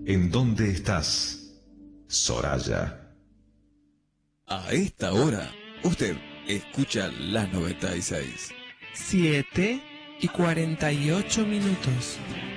¿En dónde estás, Soraya? A esta hora, usted escucha la 96. 7:48.